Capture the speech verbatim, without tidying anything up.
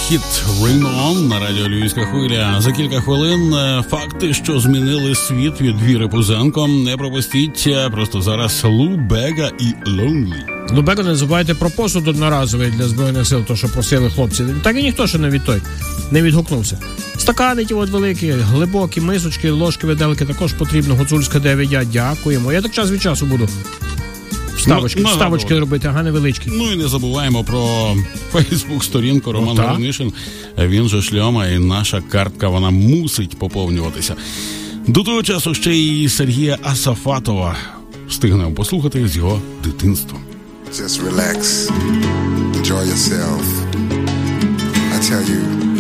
хіт «Rain On» на радіо Львівська хвиля. За кілька хвилин факти, що змінили світ від Віри Пузенко. Не пропустіть, просто зараз Лу Бега і «Lonely». Лу Бега, не забувайте про посуд одноразовий для Збройних сил, то, що просили хлопці. Так і ніхто ще не від той, не відгукнувся. Стакани ті от великі, глибокі, мисочки, ложки, виделки також потрібно. Гуцульська дев'ять, дякуємо. Я так час від часу буду вставочки, ну, вставочки робити, ага, невеличкі. Ну і не забуваємо про фейсбук-сторінку Роман Гринишин. Він же Шльома, і наша картка, вона мусить поповнюватися. До того часу ще й Сергія Асафатова встигнемо послухати з його дитинства. Just relax, enjoy yourself. I tell you,